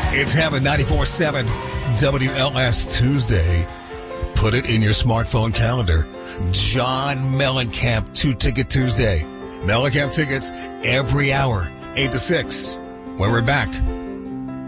It's Heaven 94.7 WLS Tuesday. Put it in your smartphone calendar. John Mellencamp 2-Ticket Tuesday. Mellencamp tickets every hour, 8 to 6. When we're back.